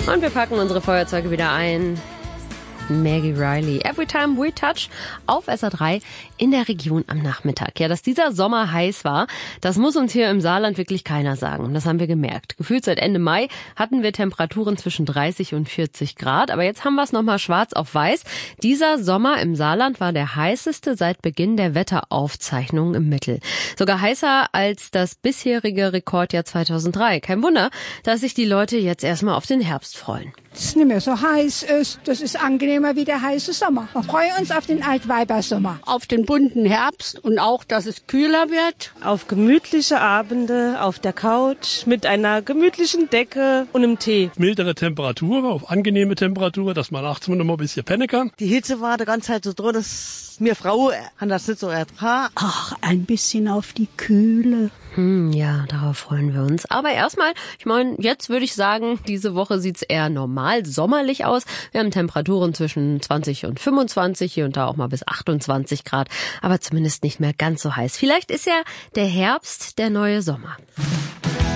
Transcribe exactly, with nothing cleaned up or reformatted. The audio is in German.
Und wir packen unsere Feuerzeuge wieder ein. Maggie Riley, Every Time We Touch auf S R drei in der Region am Nachmittag. Ja, dass dieser Sommer heiß war, das muss uns hier im Saarland wirklich keiner sagen. Das haben wir gemerkt. Gefühlt seit Ende Mai hatten wir Temperaturen zwischen dreißig und vierzig Grad. Aber jetzt haben wir es nochmal schwarz auf weiß. Dieser Sommer im Saarland war der heißeste seit Beginn der Wetteraufzeichnungen im Mittel. Sogar heißer als das bisherige Rekordjahr zweitausenddrei. Kein Wunder, dass sich die Leute jetzt erstmal auf den Herbst freuen. Es ist nicht mehr so heiß ist. Das ist angenehmer wie der heiße Sommer. Wir freuen uns auf den Altweibersommer. Auf den bunten Herbst und auch, dass es kühler wird. Auf gemütliche Abende auf der Couch mit einer gemütlichen Decke und einem Tee. Mildere Temperatur, auf angenehme Temperatur, dass man nachts noch mal ein bisschen pennen kann. Die Hitze war die ganze Zeit so drin, dass mir Frau haben das nicht so ertragen. Ach, ein bisschen auf die Kühle. Hm, ja, darauf freuen wir uns. Aber erstmal, ich meine, jetzt würde ich sagen, diese Woche sieht's eher normal, sommerlich aus. Wir haben Temperaturen zwischen zwanzig und fünfundzwanzig, hier und da auch mal bis achtundzwanzig Grad, aber zumindest nicht mehr ganz so heiß. Vielleicht ist ja der Herbst der neue Sommer.